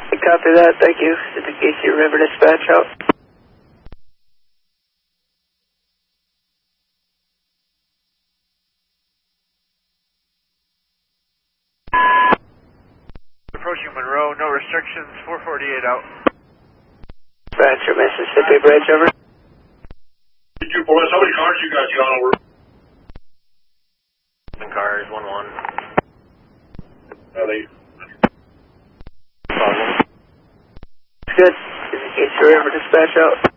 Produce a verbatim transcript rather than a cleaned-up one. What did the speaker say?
Copy that, thank you. Indicate you remember dispatch out. Approaching Monroe, no restrictions, four forty-eight out. Dispatcher, Mississippi Bridge, over. two boys, how many cars you guys got over? Seven cars, one one. Are they? Good. Indicate you remember dispatch out.